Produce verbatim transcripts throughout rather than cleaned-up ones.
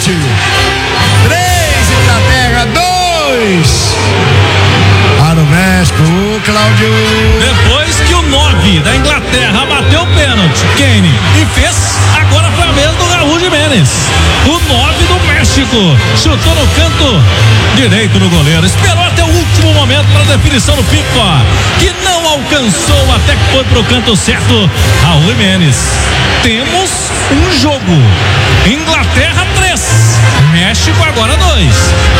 Piquete. Três, Inglaterra, dois. Para o México, Cláudio. Depois que o nove da Inglaterra bateu o pênalti, Kane, e fez, agora foi a vez do Raul Jimenez. O nove do México chutou no canto direito do goleiro. Esperou até o último momento para a definição do Pickford, que não alcançou até que foi para o canto certo. Raul Jimenez. Temos um jogo. Inglaterra três, México agora dois.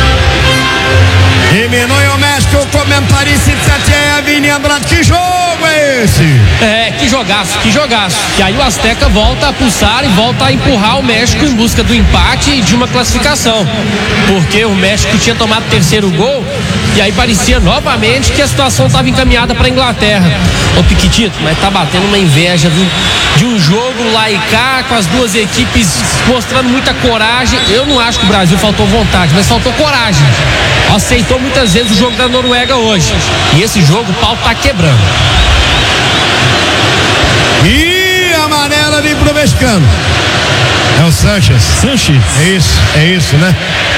Diminui o México, o comentarista é Vini Andrade. Que jogo é esse? É, que jogaço, que jogaço. E aí o Azteca volta a pulsar e volta a empurrar o México em busca do empate e de uma classificação. Porque o México tinha tomado o terceiro gol e aí parecia novamente que a situação estava encaminhada para a Inglaterra. Ô Piquitito, mas tá batendo uma inveja, viu? De um jogo lá e cá, com as duas equipes mostrando muita coragem. Eu não acho que o Brasil faltou vontade, mas faltou coragem. Aceitou muitas vezes o jogo da Noruega hoje. E esse jogo o pau tá quebrando. E amarela ali pro mexicano. É o Sanches. Sanches. É isso, é isso, né?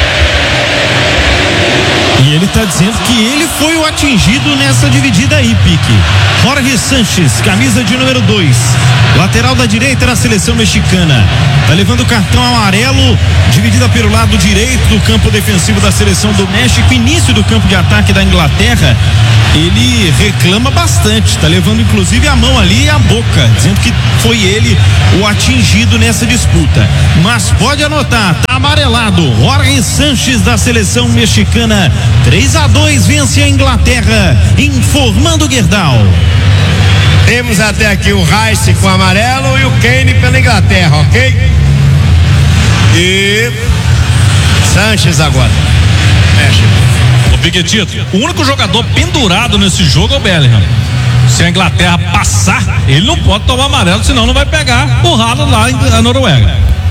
E ele tá dizendo que ele foi o atingido nessa dividida aí, Pique. Jorge Sanches, camisa de número dois, lateral da direita da seleção mexicana. Tá levando o cartão amarelo, dividida pelo lado direito do campo defensivo da seleção do México, início do campo de ataque da Inglaterra. Ele reclama bastante, tá levando inclusive a mão ali e a boca, dizendo que foi ele o atingido nessa disputa. Mas pode anotar, tá amarelado. Jorge Sanches da seleção mexicana. três a dois vence a Inglaterra, informando Gerdau. Temos até aqui o Rice com amarelo e o Kane pela Inglaterra, ok? E Sanches agora. México. O Piquetito, o único jogador pendurado nesse jogo é o Bellingham. Se a Inglaterra passar, ele não pode tomar amarelo, senão não vai pegar porrada lá na Noruega.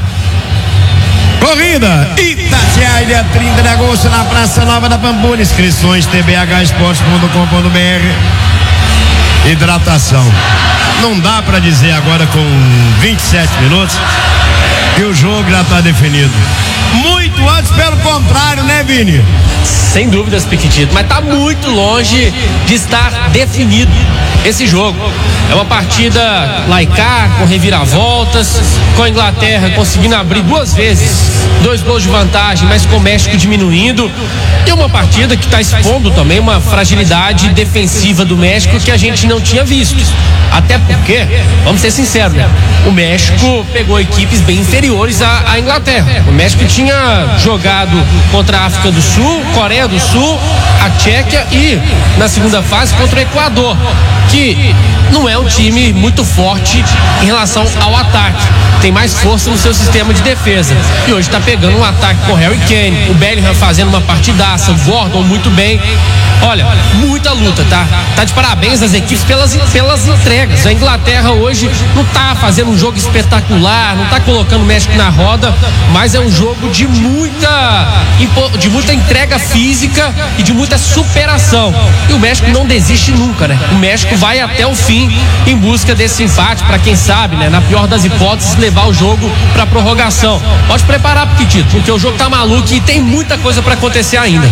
Corrida Itatiaia, dia trinta de agosto na Praça Nova da Pampulha. Inscrições t b h esportes ponto com ponto b r. Hidratação. Não dá para dizer agora com vinte e sete minutos que o jogo já está definido. Muito antes, pelo contrário, né, Vini? Sem dúvidas, Piquitito, mas tá muito longe de estar definido esse jogo. É uma partida lá e cá, com reviravoltas, com a Inglaterra conseguindo abrir duas vezes, dois gols de vantagem, mas com o México diminuindo. E uma partida que está expondo também uma fragilidade defensiva do México que a gente não tinha visto. Até porque, vamos ser sinceros, né? O México pegou equipes bem inferiores à, à Inglaterra. O México tinha jogado contra a África do Sul, Coreia do Sul, a Tchequia e na segunda fase contra o Equador, que não é um time muito forte em relação ao ataque. Tem mais força no seu sistema de defesa. E hoje está pegando um ataque com o Harry Kane, o Bellingham fazendo uma partidaça, o Gordon muito bem. Olha, muita luta, tá? Tá de parabéns às equipes pelas, pelas entregas. A Inglaterra hoje não tá fazendo um jogo espetacular, não tá colocando o México na roda, mas é um jogo de muita, de muita entrega física e de muita superação. E o México não desiste nunca, né? O México vai até o fim em busca desse empate, para quem sabe, né? Na pior das hipóteses, levar o jogo pra prorrogação. Pode preparar, Piquitito, porque o jogo tá maluco e tem muita coisa para acontecer ainda.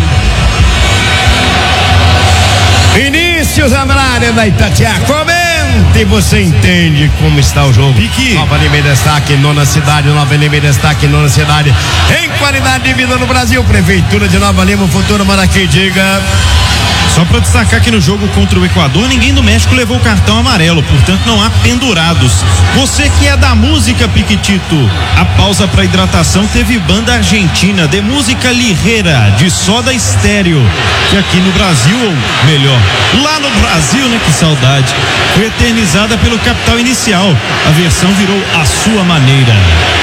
Vinícius Andrade da Itatiaia, comente e você entende como está o jogo. Pique. Nova Lima em destaque, nona cidade, Nova Lima em destaque, nona cidade. Em qualidade de vida no Brasil, Prefeitura de Nova Lima, o futuro Maraquê, diga. Só para destacar que no jogo contra o Equador, ninguém do México levou cartão amarelo, portanto não há pendurados. Você que é da música, Piquitito, a pausa para hidratação teve banda argentina de música ligeira, de soda estéreo, que aqui no Brasil, ou melhor, lá no Brasil, né, que saudade, foi eternizada pelo Capital Inicial. A versão virou a sua maneira.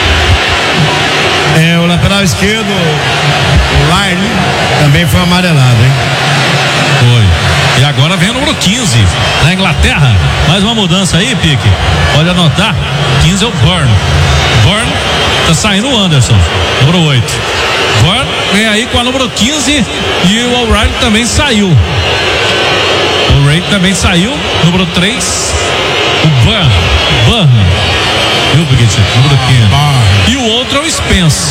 É, o lateral esquerdo, o Larne, também foi amarelado, hein? Foi. E agora vem o número quinze na Inglaterra. Mais uma mudança aí, Pique. Pode anotar. quinze é o Burn. Burn, tá saindo o Anderson, número oito. Burn vem aí com a número quinze e o O'Reilly também saiu. O O'Reilly também saiu. Número três, o Burn. Burn. Viu, Piquete? Número quinze. E o outro é o Spence, número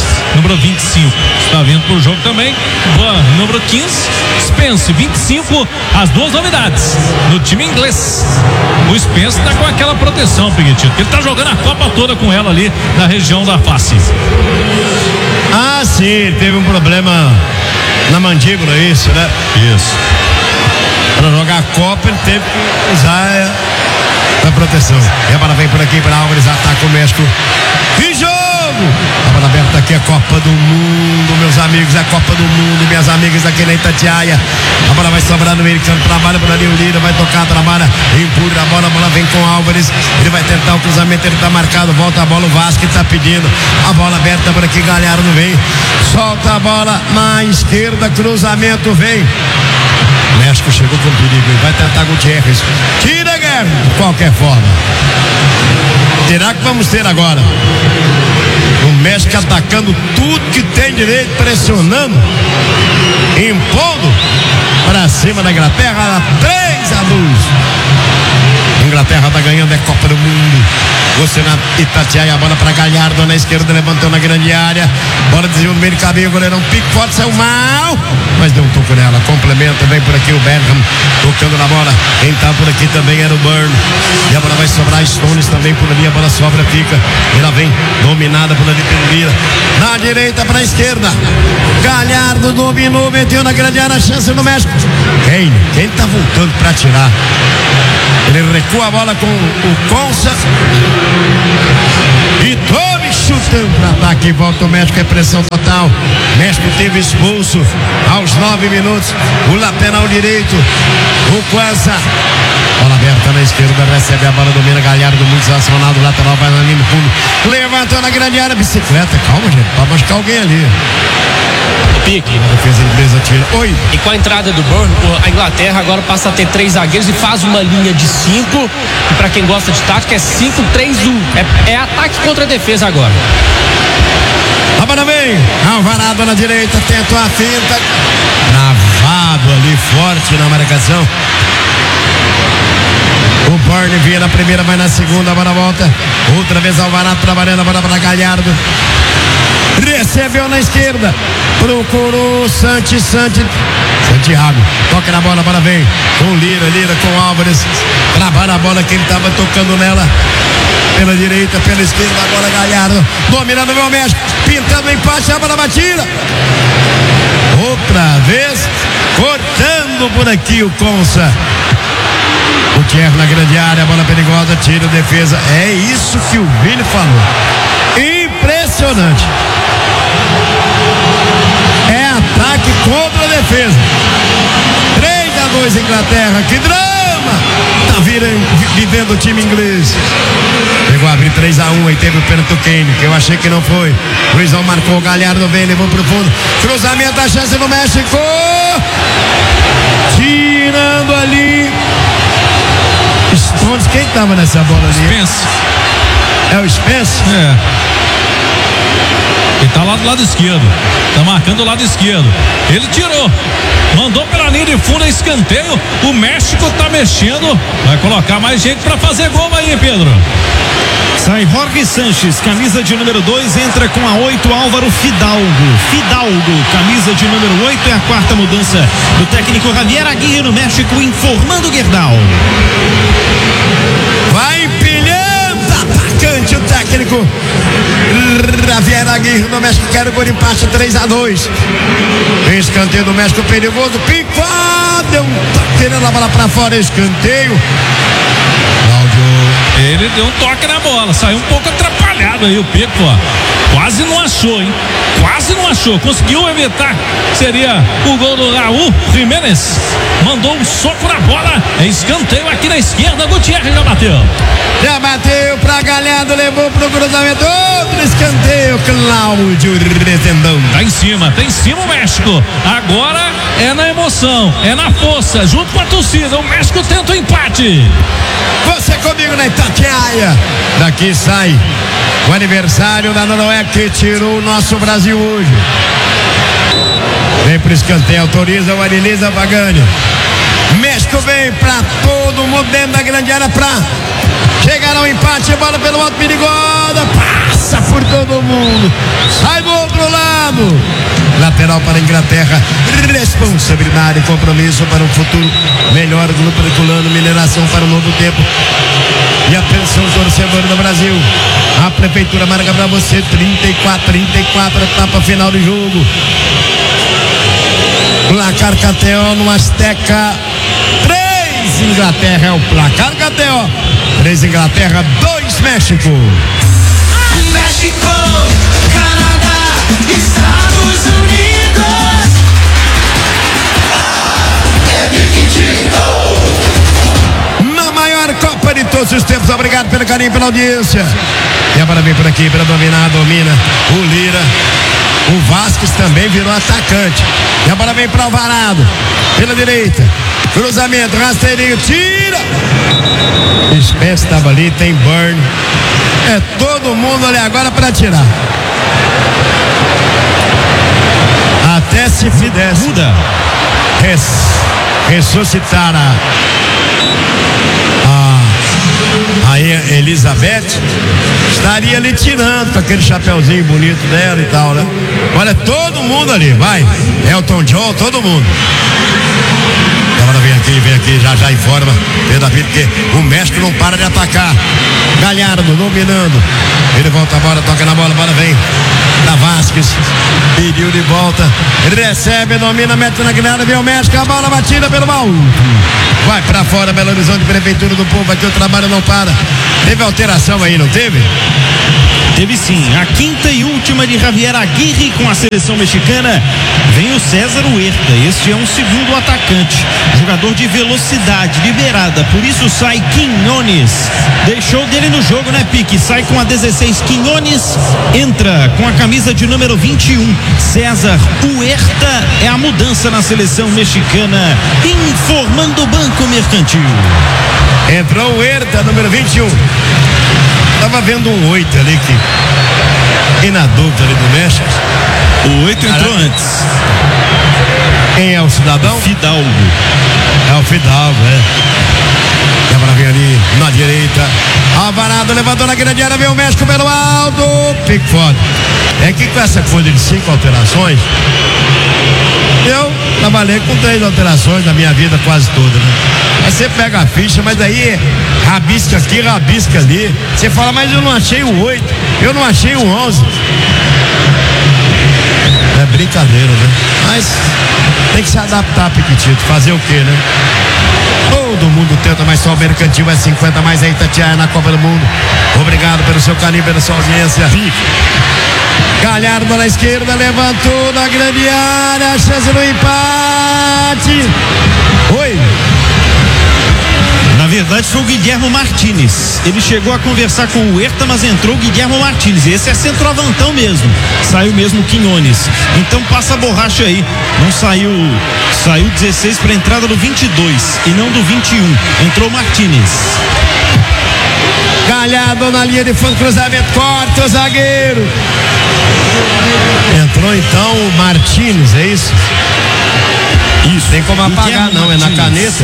número vinte e cinco, está vindo pro jogo também. Van, número quinze, Spence, vinte e cinco, as duas novidades no time inglês. O Spence tá com aquela proteção, Piguetinho, ele tá jogando a Copa toda com ela ali na região da face. Ah, sim, ele teve um problema na mandíbula, isso, né? Isso. Para jogar a Copa, ele teve que usar a proteção. E a bola vem por aqui para Álvares, ataca o México. Que jogo! A bola aberta aqui, a Copa do Mundo, meus amigos, a Copa do Mundo, minhas amigas aqui na Itatiaia. A bola vai sobrar no meio campo, trabalha por ali o Lira, vai tocar, trabalha, empurra a bola, a bola vem com Álvares. Ele vai tentar o cruzamento, ele tá marcado, volta a bola, o Vasco tá pedindo. A bola aberta por aqui, Galhardo vem. Solta a bola na esquerda, cruzamento vem. O México chegou com perigo, vai tentar Gutierrez. Tira, Guerra, de qualquer forma. Será que vamos ter agora? O México atacando tudo que tem direito, pressionando, impondo para cima da Inglaterra, três a dois. A Inglaterra está ganhando, é Copa do Mundo. Você na Itatiaia, a bola para Galhardo na esquerda, levantou na grande área. Bola desviou no meio do caminho, o goleirão pique forte, saiu mal, mas deu um toco nela. Complementa, vem por aqui o Bergham, tocando na bola. Quem tá por aqui também era o Burn. E a bola vai sobrar, Stones também por ali, a bola sobra, fica. Ela vem dominada por ali pelo Lira. Na direita para a esquerda. Galhardo dominou, meteu na grande área, a chance no México. Quem? Quem tá voltando para tirar? Ele recua a bola com o Consa. E tome chutando para ataque. Volta o México, é pressão total. México teve expulso aos nove minutos. O lateral direito, o Quanza. Bola aberta na esquerda, recebe a bola, domina Galhardo, muito acionado. O lateral vai ali no fundo. Levantou na grande área, bicicleta. Calma, gente, pode machucar alguém ali. Pique. A defesa inglesa tira. Oi. E com a entrada do Burn, a Inglaterra agora passa a ter três zagueiros e faz uma linha de cinco. E para quem gosta de tática é cinco três um. É, é ataque contra a defesa agora. A bola vem. Alvarado na direita, tentou a finta. Travado ali, forte na marcação. O Burn vira na primeira, vai na segunda, a bola volta. Outra vez Alvarado trabalhando, a bola para Galhardo. Recebeu na esquerda. Procurou Santi, Santi. Santiago. Toca na bola, a bola vem. Com Lira, Lira com Álvares. Trabalha a bola, quem estava tocando nela. Pela direita, pela esquerda, agora Galhardo. Dominando o meu México. Pintando o empate, a bola batida. Outra vez. Cortando por aqui o Consa. O Thierry na grande área, a bola perigosa, tira a defesa. É isso que o Vini falou. Impressionante. É ataque contra a defesa. três a dois Inglaterra. Que drama! Tá virando, vivendo o time inglês. Chegou a abrir três a um, aí teve o pênalti do Kane, que eu achei que não foi. Luizão marcou, Galhardo vem, levou pro fundo. Cruzamento, a chance no México. Tirando ali. Stones, quem tava nessa bola ali? Spence. É o Spence? É. Ele tá lá do lado esquerdo. Tá marcando o lado esquerdo. Ele tirou. Mandou pela linha de fundo, é escanteio. O México tá mexendo. Vai colocar mais gente pra fazer gol aí, Pedro. Sai Jorge Sanches, camisa de número dois, entra com a oito, Álvaro Fidalgo. Fidalgo, camisa de número oito, é a quarta mudança do técnico Javier Aguirre no México, informando Gerdau. Vai empilhando, atacante o técnico Javier Aguirre no México, quer o gol de empate, três a dois. Escanteio do México, perigoso, picado, deu um toque na bola pra fora, escanteio. Ele deu um toque na bola, saiu um pouco atrapalhado aí o Pico, ó. Quase não achou, hein? Quase não achou, conseguiu evitar. Seria o gol do Raul Jiménez. Mandou um soco na bola. É escanteio aqui na esquerda. Gutierrez já bateu. Já bateu pra Galhardo, levou pro cruzamento. Outro escanteio, Cláudio Rezendão. Tá em cima, tá em cima o México. Agora é na emoção, é na força, junto com a torcida. O México tenta o empate. Você comigo na Itatiaia. Daqui sai o aniversário da Noronha que tirou o nosso Brasil hoje. Vem pro escanteio, autoriza o Arilisa Pagani. México vem pra todo mundo dentro da grande área pra chegar ao empate. Bola pelo alto, perigosa. Passa por todo mundo. Sai do outro lado. lateral para a Inglaterra. Responsabilidade e compromisso para um futuro melhor do grupo herculano, mineração para um novo tempo. E atenção, torcedor do Brasil, a prefeitura marca para você trinta e quatro, trinta e quatro, etapa final do jogo. Placar K T O no Azteca, três Inglaterra é o placar K T O, três Inglaterra, dois México. México, Canadá, Estados Unidos. Na maior Copa de todos os tempos, obrigado pelo carinho, pela audiência. E agora vem por aqui para dominar, domina o Lira. O Vasquez também virou atacante. E a bola vem para o Alvarado. Pela direita. Cruzamento, rasteirinho, tira. Spence estava ali, tem Burn. É todo mundo ali agora para tirar. Até se pudesse Muda. res, ressuscitar a, a, a Elizabeth, estaria ali tirando com aquele chapeuzinho bonito dela e tal, né? Olha, todo mundo ali, vai. Elton John, todo mundo. Agora vem aqui, vem aqui, já já informa Pedro David, porque o México não para de atacar. Galhardo dominando. Ele volta a bola, toca na bola, a bola vem da Vasquez. Pediu de volta. Ele recebe, domina, mete na guinada, vem o México, a bola batida pelo mal. Vai pra fora, Belo Horizonte, Prefeitura do Povo, aqui o trabalho não para. Teve alteração aí, não teve? Teve sim, a quinta e última de Javier Aguirre com a seleção mexicana. Vem o César Huerta, este é um segundo atacante, jogador de velocidade, liberada, por isso sai Quinones. Deixou dele no jogo, né, Pique? Sai com a dezesseis Quinones, entra com a camisa de número vinte e um. César Huerta é a mudança na seleção mexicana, informando o Banco Mercantil. Entrou o Huerta, número vinte e um. Tava vendo um oito ali que, e na dúvida ali do México. O oito entrou Caraca. antes. Quem é o cidadão? Fidalgo. É o Fidalgo, é. E agora vem ali na direita. Alvarado levantou na grande área, vem o México pelo alto. Pickford. É que com essa coisa de cinco alterações, eu trabalhei com três alterações na minha vida quase toda, né? Aí você pega a ficha, mas aí rabisca aqui, rabisca ali. Você fala, mas eu não achei o oito, eu não achei o onze. É brincadeira, né? Mas tem que se adaptar, Piquitito. Fazer o quê, né? Todo mundo tenta, mas só o Mercantil é cinquenta mais a Itatiaia na Copa do Mundo. Obrigado pelo seu carinho, pela sua audiência. Galhardo na esquerda, levantou na grande área, a chance do empate. Oi. Na verdade foi o Guilherme Martínez. Ele chegou a conversar com o Huerta, mas entrou o Guilherme Martínez. Esse é centroavantão mesmo. Saiu mesmo o Quinones. Então passa a borracha aí. Não saiu. Saiu dezesseis para a entrada do vinte e dois e não do vinte e um. Entrou o Martínez. Galhardo na linha de fundo, cruzamento, corta o zagueiro. Entrou então o Martínez, é isso? Isso. Tem como apagar, não, é na caneta.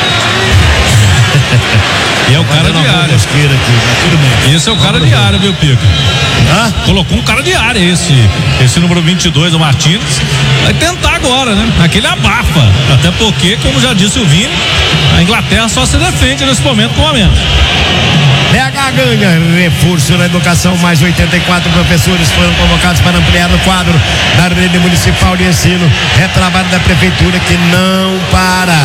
E é o cara de área. Aqui, tudo bem. Esse é o cara de área, viu, Pico? Hã? Colocou um cara de área, esse, esse número vinte e dois, o Martínez. Vai tentar agora, né? Aquele abafa. Até porque, como já disse o Vini, a Inglaterra só se defende nesse momento com a menos. B H ganha reforço na educação, mais oitenta e quatro professores foram convocados para ampliar o quadro da rede municipal de ensino. É trabalho da prefeitura que não para.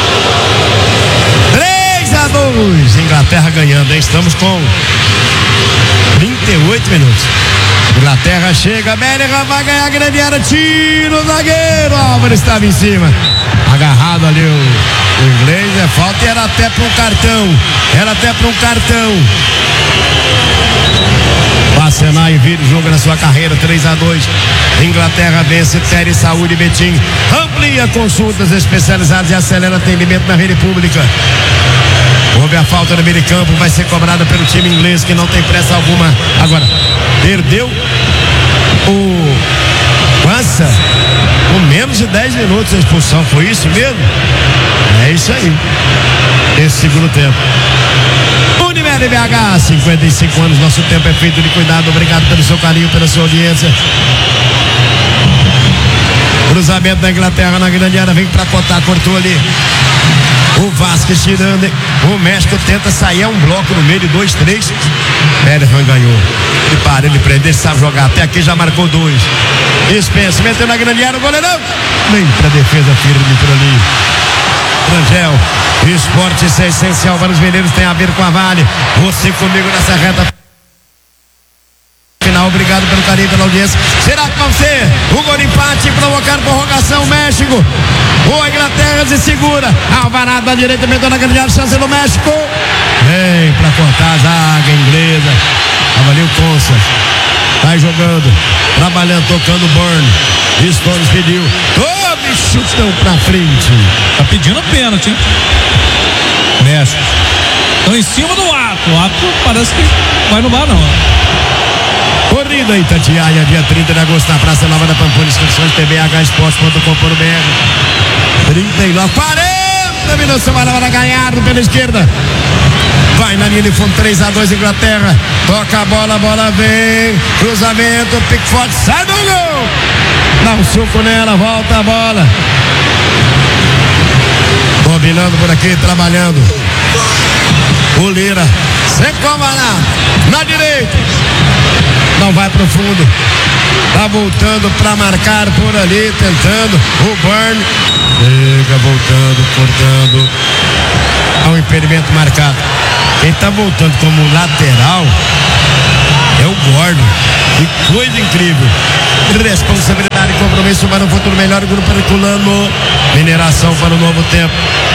três a dois, Inglaterra ganhando, hein? Estamos com trinta e oito minutos. Inglaterra chega, Bellingham vai ganhar a grande área, tiro, zagueiro, Álvares estava em cima, agarrado ali o, o inglês, é falta e era até para um cartão, era até para um cartão. Passenar e vira o jogo na sua carreira, três a dois. Inglaterra vence, Tere Saúde Betim. Amplia consultas especializadas e acelera atendimento na rede pública. Houve a falta no meio de campo, vai ser cobrada pelo time inglês que não tem pressa alguma. Agora, perdeu o Quança com menos de dez minutos a expulsão. Foi isso mesmo? É isso aí. Esse segundo tempo. Unimed B H, cinquenta e cinco anos, nosso tempo é feito de cuidado. Obrigado pelo seu carinho, pela sua audiência. Cruzamento da Inglaterra na grande área, vem pra cotar, cortou ali. O Vasquez tirando, o México tenta sair, é um bloco no meio de dois, três. Bellingham ganhou. Ele para, ele prende, ele sabe jogar. Até aqui já marcou dois. Spencer meteu na grande área, o goleirão. Vem pra defesa firme por ali. Rangel, esporte isso é essencial para os mineiros, tem a ver com a Vale. Você comigo nessa reta final, obrigado pelo carinho, pela audiência. Será que vão ser o gol de empate, provocar prorrogação, México? Ou a Inglaterra se segura? Alvarado da direita, meteu na grande área, chance do México. Vem pra cortar a zaga inglesa. Tava ali o Consa. Vai jogando, trabalhando, tocando o Burn. Stones pediu. Tome chutão pra frente. Tá pedindo pênalti, hein? México. Estão em cima do ato. O ato parece que vai no bar, não. Corrida em Itatiaia, dia trinta de agosto, na Praça Nova da Pampulha. Inscrições t v h esporte ponto com ponto b r. trinta e nove, quarenta minutos. Semana para ganhar pela esquerda. Vai na linha de fundo, três a dois Inglaterra. Toca a bola, a bola vem. Cruzamento, Pickford, sai do gol. Dá um soco nela, volta a bola. Combinando por aqui, trabalhando. O Lira, sempre com a Varado. Na direita. Não vai pro fundo. Tá voltando pra marcar por ali, tentando. O Burn. Chega voltando, cortando. Há um impedimento marcado. Quem tá voltando como lateral é o Gordon. Que coisa incrível. Responsabilidade e compromisso para um futuro melhor. Grupo Herculano. Mineração para o novo tempo.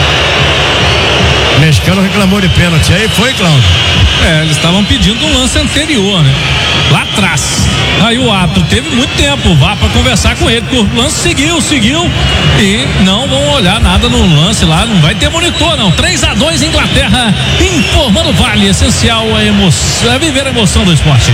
O mexicano reclamou de pênalti. Aí foi, Cláudio. É, eles estavam pedindo um lance anterior, né? Lá atrás. Aí o árbitro teve muito tempo, vá para conversar com ele, porque o lance seguiu, seguiu e não vão olhar nada no lance lá, não vai ter monitor não. três a dois Inglaterra, informando Vale, essencial a emoção, é viver a emoção do esporte.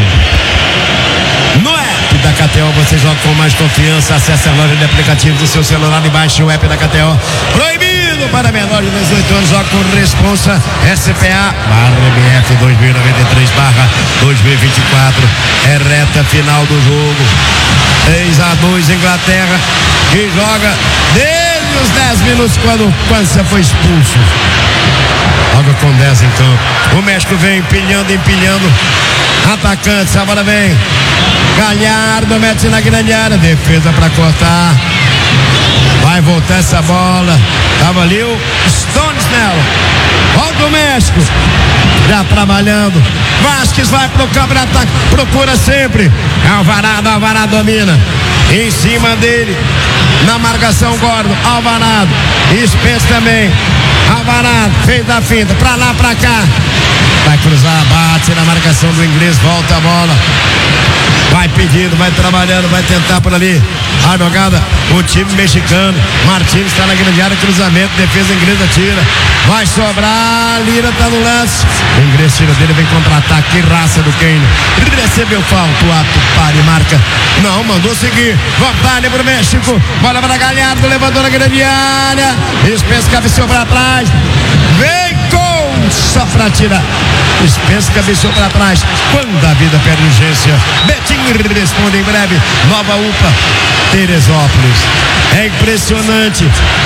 No app da K T O você joga com mais confiança. Acesse a loja de aplicativos do seu celular e baixe o app da K T O. Proibido para menores de dezoito anos. Joga com responsa. S P A barra M F dois mil e noventa e três barra dois mil e vinte e quatro. É reta final do jogo. três a dois Inglaterra, que joga desde os dez minutos quando o Pança foi expulso. Joga com dez em campo. O México vem empilhando, empilhando. Atacantes, a bola vem. Galhardo mete na grande área. Defesa para cortar. Vai voltar essa bola. Tava ali o Stones nela. Volta o México. Já trabalhando. Vasquez vai pro campo de ataque. Procura sempre. Alvarado, Alvarado domina. Em cima dele. Na marcação, Gordon. Alvarado. Spencer também. Alvarado. Fez a finta. Pra lá, pra cá. Vai cruzar, bate na marcação do inglês. Volta a bola. Vai pedindo, vai trabalhando, vai tentar por ali. A jogada, o time mexicano. Martins está na grande área, cruzamento, defesa inglesa tira. Vai sobrar, Lira tá no lance. O inglês tira dele, vem contra-ataque. Que raça do Kane. Recebeu falta, o ato para e marca. Não, mandou seguir. Vantagem pro México. Bola para Galhardo, levantou na grande área. Spencer cabeceou para trás. Vem com só pra tirar. Spencer cabeceou para trás. Quando a vida perde urgência. Betinho responde em breve. Nova U P A, Teresópolis. É impressionante.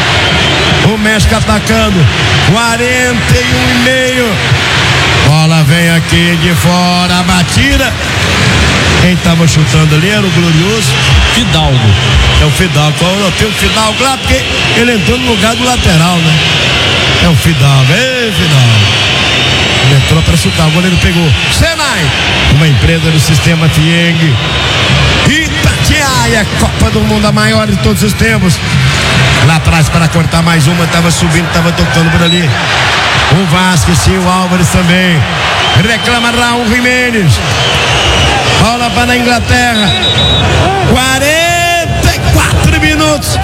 O México atacando. quarenta e um e meio. Bola vem aqui de fora. A batida. Quem tava chutando ali era o glorioso Fidalgo. É o Fidalgo. Tem o Fidalgo lá porque ele entrou no lugar do lateral, né? É o Fidalgo. Ei, Fidalgo. Ele entrou para chutar, o goleiro pegou. Senai, uma empresa do sistema Fieng. Itatiaia, Copa do Mundo, a maior de todos os tempos. Lá atrás para cortar mais uma, estava subindo, estava tocando por ali. O Vasco, sim, o Álvares também. Reclama Raul Jimenez. Bola para a Inglaterra. quarenta e quatro minutos.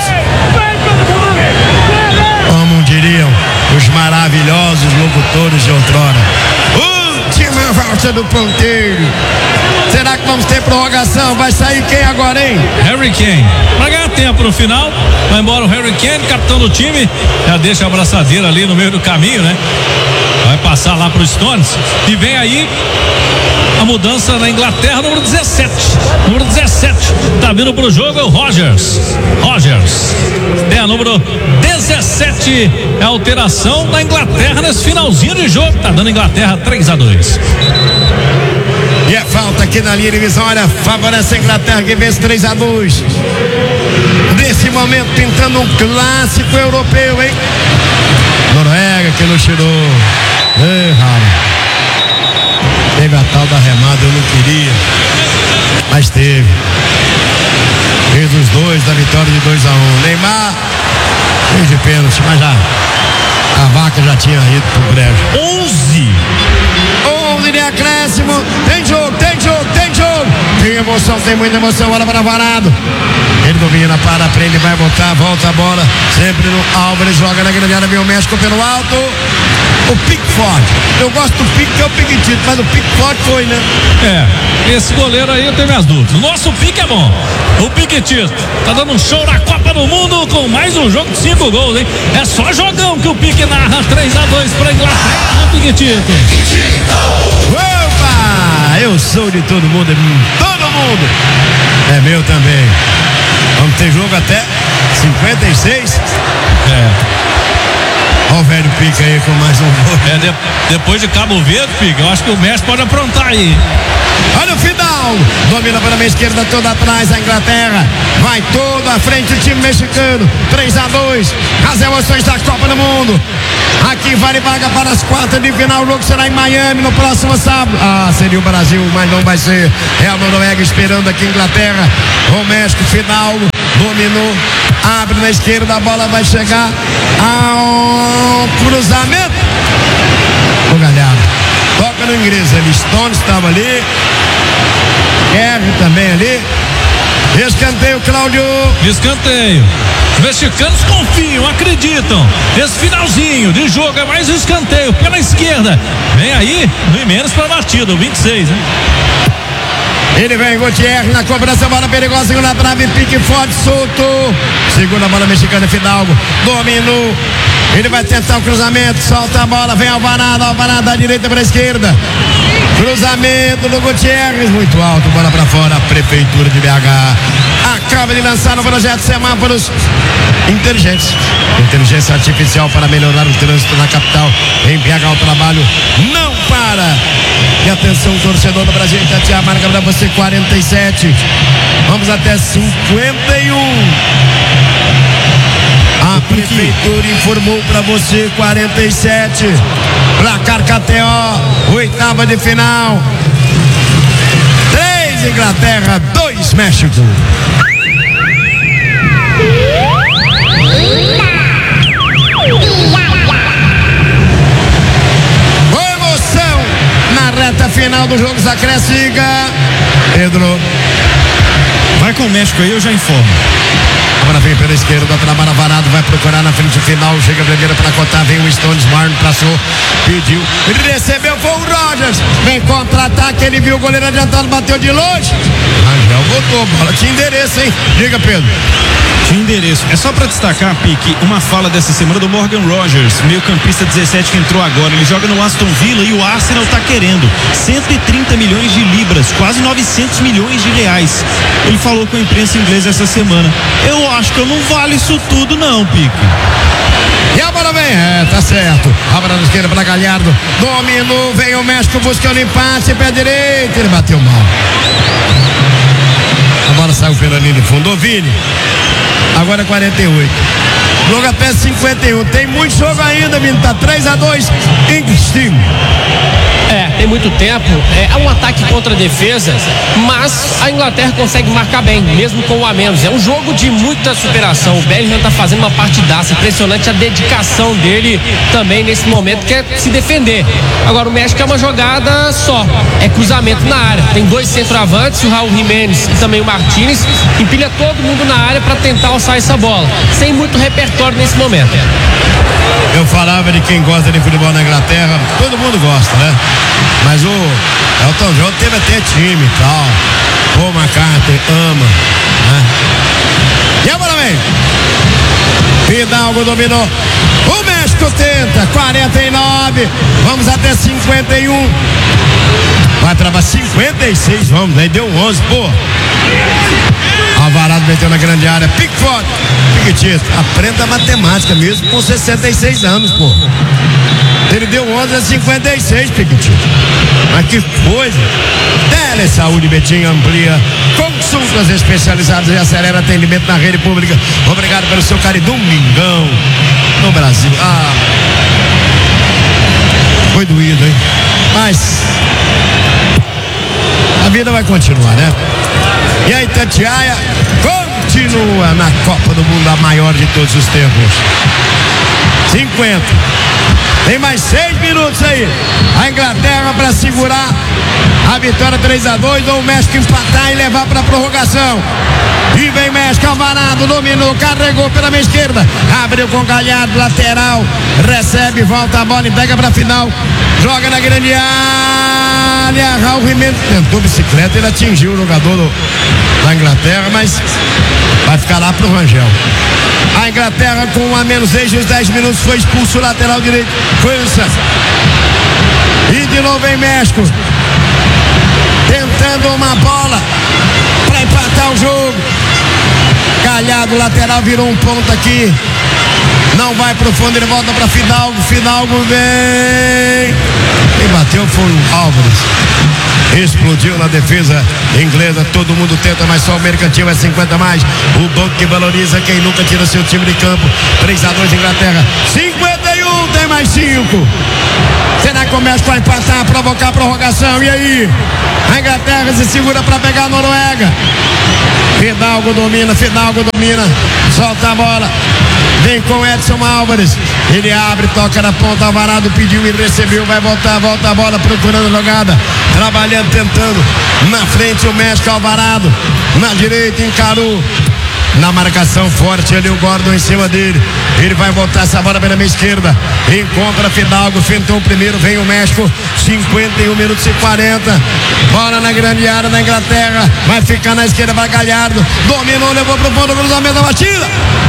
Como diriam os maravilhosos locutores de outrora. Última volta do ponteiro. Será que vamos ter prorrogação? Vai sair quem agora, hein? Harry Kane. Pra ganhar tempo no final, vai embora o Harry Kane, capitão do time. Já deixa a abraçadeira ali no meio do caminho, né? Vai passar lá pro Stones. E vem aí a mudança na Inglaterra, número dezessete. Número dezessete. Tá tá vindo pro jogo é o Rogers. Rogers. É a número dezessete. É a alteração da Inglaterra nesse finalzinho de jogo. Tá dando Inglaterra três a dois. E a falta aqui na linha de visão, olha, favorece a Inglaterra que vence três a dois. Nesse momento pintando um clássico europeu, hein? Noruega que não tirou. Ei, Rara. Teve a tal da remada, eu não queria, mas teve. Fez os dois da vitória de dois a um. Neymar fez de pênalti, mas já a vaca já tinha ido pro brejo. onze. onze de acréscimo. Tem jogo, tem jogo, tem jogo. Tem emoção, tem muita emoção. Olha para Varado. Ele domina, para, prende, vai voltar, volta a bola. Sempre no Álvares, joga na grande área, vem o México pelo alto. O Pickford. Eu gosto do Pick, que é o Piquetito, mas o Pickford foi, né? É, esse goleiro aí eu tenho minhas dúvidas. O nosso Pique é bom. O Piquetito tá dando um show na Copa do Mundo com mais um jogo de cinco gols, hein? É só jogão que o Pique narra. três a dois pra Inglaterra, o Piquetito. Opa! Eu sou de todo mundo, todo mundo. É meu também. Vamos ter jogo até cinquenta e seis. É. Olha o velho Pique aí com mais um gol. É, de, depois de Cabo Verde, Pique, eu acho que o México pode aprontar aí. Olha o final. Domina pela meia esquerda, toda atrás a Inglaterra. Vai todo à frente o time mexicano. três a dois. As emoções da Copa do Mundo. Aqui vale vaga para as quartas de final. O jogo será em Miami no próximo sábado. Ah, seria o Brasil, mas não vai ser. É a Noruega esperando aqui a Inglaterra. O México, final. Dominou. Abre na esquerda, a bola vai chegar ao cruzamento. O Galhardo toca no inglês ali. Stone estava ali. Kerry também ali. Escanteio, Cláudio. Escanteio. Os mexicanos confiam, acreditam. Esse finalzinho de jogo é mais um escanteio pela esquerda. Vem aí, no menos para a batida, o vinte e seis, hein? Ele vem, Gutierrez na cobrança, bola perigosa, segunda trave, pique forte, solto. Segunda bola mexicana, Fidalgo. Dominou. Ele vai tentar o cruzamento, solta a bola, vem Alvarado, Alvarado da direita para a esquerda. Cruzamento do Gutierrez, muito alto, bola para fora, a Prefeitura de B H acaba de lançar o projeto Semáforos Inteligentes. Inteligência artificial para melhorar o trânsito na capital. Em B H o trabalho não para. E atenção, torcedor do Brasil, Itatiaia, marca para você quarenta e sete. Vamos até cinquenta e um. A Prefeitura informou para você quarenta e sete. Placar K T O, oitava de final. três Inglaterra, dois México. Emoção na reta final do jogo, Zacreciga. Pedro. Vai com o México aí, eu já informo. Agora vem pela esquerda, trabalha Varado, vai procurar na frente final, chega a primeira para cotar, vem o Stones, Marno passou, pediu, ele recebeu, foi o Rogers, vem contra-ataque, ele viu o goleiro adiantado, bateu de longe. Angel botou bola, tinha endereço, hein? Diga, Pedro. Tinha endereço. É só pra destacar, Pique, uma fala dessa semana do Morgan Rogers, meio campista dezessete que entrou agora. Ele joga no Aston Villa e o Arsenal tá querendo cento e trinta milhões de libras, quase novecentos milhões de reais. Ele falou com a imprensa inglesa essa semana. Eu acho que eu não vale isso tudo não, Pique. E a bola vem, é, tá certo. A bola na esquerda para Galhardo. Dominou, vem o México buscando empate, pé direito. Ele bateu mal. A bola saiu pela linha de fundo. Ô, Vini. Agora quarenta e oito. Jogo até cinquenta e um. Tem muito jogo ainda, Vini. Tá três a dois. Inglaterra. É, tem muito tempo, é um ataque contra a defesa, mas a Inglaterra consegue marcar bem, mesmo com o a menos. É um jogo de muita superação. O Bellingham tá fazendo uma partidaça, impressionante a dedicação dele também nesse momento, que é se defender. Agora o México é uma jogada só, é cruzamento na área. Tem dois centroavantes, o Raul Jiménez e também o Martínez, empilha todo mundo na área para tentar alçar essa bola, sem muito repertório nesse momento. Eu falava de quem gosta de futebol na Inglaterra, todo mundo gosta, né? Mas o Elton John teve até time e tal. O McCartney ama, né? E a bola vem. Fidalgo dominou. O México tenta. quarenta e nove. Vamos até cinquenta e um. Vai travar cinquenta e seis. Vamos, aí deu onze, pô. bateu na grande área. Pickford. Piquetito, aprenda matemática mesmo com sessenta e seis anos, pô. Ele deu onze a cinquenta e seis, Piquetito. Mas que coisa. Tele Saúde Betim amplia consultas especializadas e acelera atendimento na rede pública. Obrigado pelo seu carinho. Domingão no Brasil. Ah, foi doído, hein? Mas a vida vai continuar, né? E aí, Itatiaia continua na Copa do Mundo, a maior de todos os tempos. cinquenta. Tem mais seis minutos aí. A Inglaterra para segurar a vitória três a dois, ou o México empatar e levar para prorrogação. E vem México, Alvarado, dominou, carregou pela minha esquerda, abriu com Galhardo, lateral, recebe, volta a bola e pega pra final, joga na grande área. Raul Jiménez tentou bicicleta, ele atingiu o jogador do, da Inglaterra, mas vai ficar lá pro Rangel. A Inglaterra com um a menos, desde os dez minutos foi expulso o lateral direito, foi o Santos. E de novo vem México, tentando uma bola para empatar o jogo. Galhardo, lateral, virou um ponto aqui. Não vai pro fundo, ele volta para Fidalgo. Fidalgo vem. Quem bateu foi o Álvares. Explodiu na defesa inglesa. Todo mundo tenta, mas só o Mercantil é cinquenta mais. O banco que valoriza quem nunca tira seu time de campo. três a dois Inglaterra. cinquenta e um, tem mais cinco. Será que o México vai empatar, provocar a prorrogação? E aí? A Inglaterra se segura para pegar a Noruega. Fidalgo domina, Fidalgo domina. Solta a bola. Vem com Edson Álvares. Ele abre, toca na ponta. Alvarado pediu e recebeu. Vai voltar, volta a bola, procurando a jogada. Trabalhando, tentando. Na frente o México, Alvarado. Na direita, encarou. Na marcação forte ali o Gordon em cima dele. Ele vai voltar essa bola pela minha esquerda. Encontra Fidalgo, fintou o primeiro, vem o México. cinquenta e um minutos e quarenta. Bola na grande área da Inglaterra. Vai ficar na esquerda para Galhardo. Dominou, levou pro ponto, cruzamento da batida.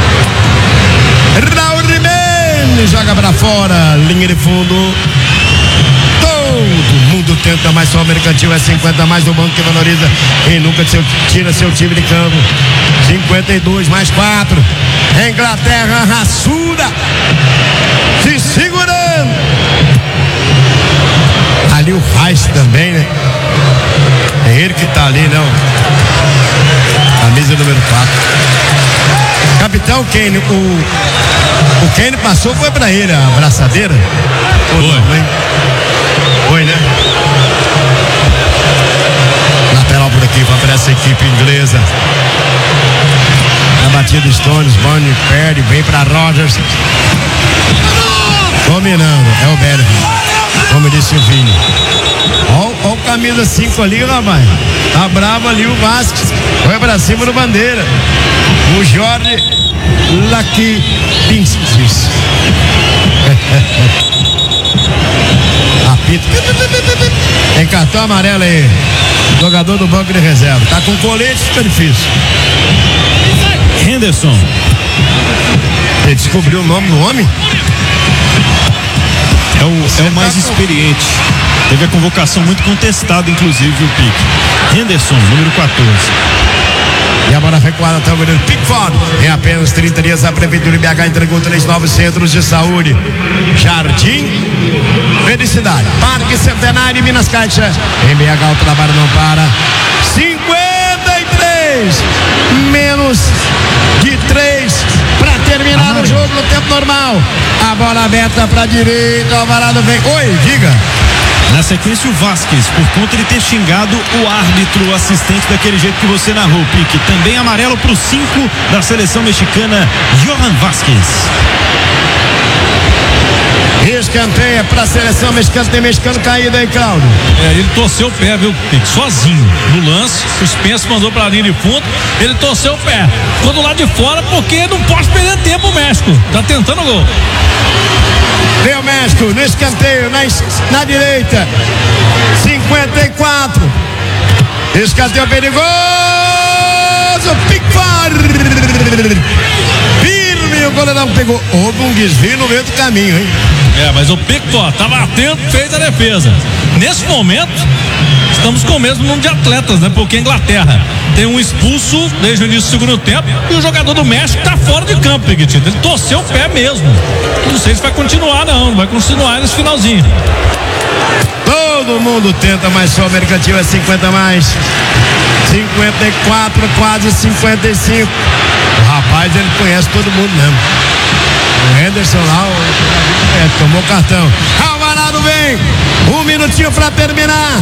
Raul Jiménez joga para fora. Linha de fundo. Todo mundo tenta, mas só o Mercantil é cinquenta mais do banco que valoriza quem nunca seu, tira seu time de campo. cinquenta e dois mais quatro. Inglaterra raçuda, se segurando. Ali o Reis também, né? É ele que tá ali, não? Camisa número quatro. Capitão Kane, o, o Kane passou, foi pra ele a abraçadeira? Foi. Não, hein? Foi, né? Lateral por aqui, vai para essa equipe inglesa. A batida Stones, Bonnie perde, vem para Rogers. Dominando, é o Berg. Como disse o Vini. Olha o camisa cinco ali, rapaz. Tá bravo ali o Vasquez. Foi pra cima do Bandeira. O Jorge Lakipinskis. Apito. Tem cartão amarelo aí. Jogador do banco de reserva. Tá com colete, fica difícil. Henderson. Ele descobriu o nome do homem? É o, é o mais experiente. Teve a convocação muito contestada, inclusive, o Pique. Henderson, número quatorze. E a bola recuada até o goleiro Pickford. Em apenas trinta dias, a Prefeitura de B H entregou três novos centros de saúde: Jardim Felicidade, Parque Centenário e Minas Caixa. Em B H o trabalho não para. cinquenta e três menos de três para terminar o jogo no tempo normal. A bola aberta para a direita, o Alvarado vem. Oi, diga. Na sequência, o Vasquez, por conta de ter xingado o árbitro, o assistente, daquele jeito que você narrou, Pique. Também amarelo para o cinco da seleção mexicana, Johan Vasquez. Escanteia para a seleção mexicana. Tem mexicano caído aí, Cláudio. É, ele torceu o pé, viu, Pique? Sozinho. No lance, o Spence mandou pra linha de fundo. Ele torceu o pé. Ficou do lado de fora porque não pode perder tempo o México. Tá tentando o gol. Vem o México no escanteio, na, na direita. cinquenta e quatro. Escanteio perigoso. Pickford. Firme, o goleirão pegou. Houve um desvio no meio do caminho, hein? É, mas o Pickford tava atento, fez a defesa. Nesse momento, estamos com o mesmo número de atletas, né? Porque a Inglaterra tem um expulso desde o início do segundo tempo e o jogador do México tá fora de campo, Piquetito. Ele torceu o pé mesmo. Não sei se vai continuar, não. Não vai continuar nesse finalzinho. Todo mundo tenta, mas só o Mercantil é cinquenta mais. cinquenta e quatro, quase cinquenta e cinco. O rapaz, ele conhece todo mundo mesmo. O Henderson lá, o... é, tomou cartão. Alvarado vem. Um minutinho pra terminar.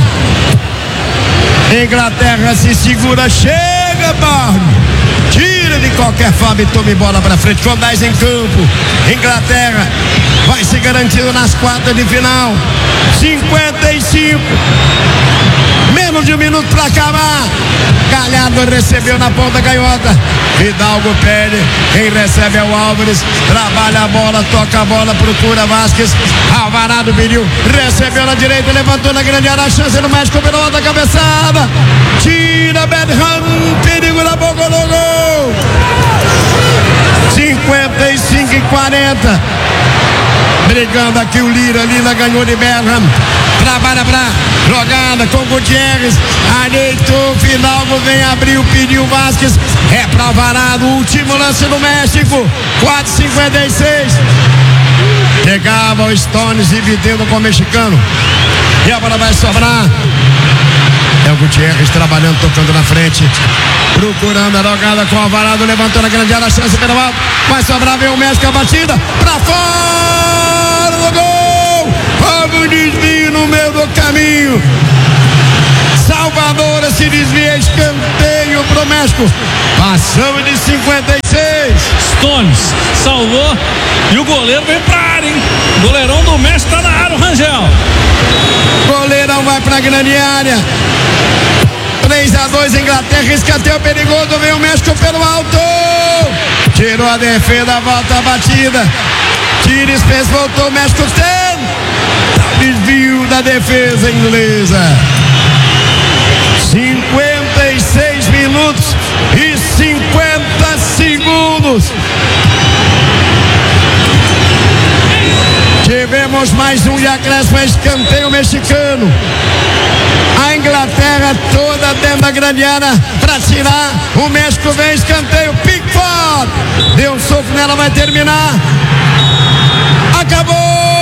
Inglaterra se segura, chega, Barney. Tira de qualquer forma e tome bola pra frente com dez em campo. Inglaterra vai se garantindo nas quartas de final. cinquenta e cinco. Menos de um minuto pra acabar. Galhardo recebeu na ponta canhota. Hidalgo pede. Quem recebe é o Álvares. Trabalha a bola, toca a bola, procura Vasquez. Alvarado pediu. Recebeu na direita, levantou na grande área. A chance do México pela outra cabeçada. Tira Bedham. Perigo na boca do gol. cinquenta e cinco e quarenta. Brigando aqui o Lira. Lira ganhou de Bedham. Trabalha pra jogada com Gutierrez. Ajeitou, Fidalgo vem abrir, pediu Vasquez. É pra Alvarado, último lance do México. quatro e cinquenta e seis. Chegava o Stones dividindo com o mexicano. E a bola vai sobrar. É o Gutierrez trabalhando, tocando na frente. Procurando a jogada com o Alvarado. Levantou na grande área, a chance pelo alto. Vai sobrar, vem o México, a batida. Pra fora do gol. Fogo desvio no meio do caminho. Salvador se desvia, escanteio pro México. Passamos de cinquenta e seis. Stones salvou e o goleiro vem pra área, hein? Goleirão do México tá na área, o Rangel. Goleirão vai pra grande área. três a dois, Inglaterra, escanteio perigoso, vem o México pelo alto. Tirou a defesa, volta a batida. Tires fez, voltou, o México tem. Desvio da defesa inglesa. cinquenta e seis minutos e cinquenta segundos. Tivemos mais um de acréscimo, escanteio mexicano. A Inglaterra toda dentro da grande área para tirar. O México vem, escanteio. Pickford deu um soco nela, vai terminar. Acabou!